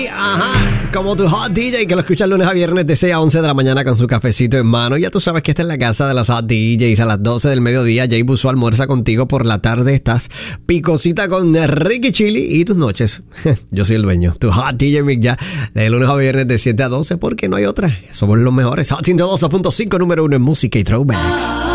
Ajá, como tu hot DJ que lo escucha lunes a viernes de 6 a 11 de la mañana con su cafecito en mano. Ya tú sabes que esta es la casa de los hot DJs. A las 12 del mediodía, Jay Busso almuerza contigo. Por la tarde estás picosita con Ricky Chili y tus noches. Yo soy el dueño, tu hot DJ Mick ya. De lunes a viernes de 7 a 12 porque no hay otra. Somos los mejores. Hot 102.5, número 1 en música y throwbacks.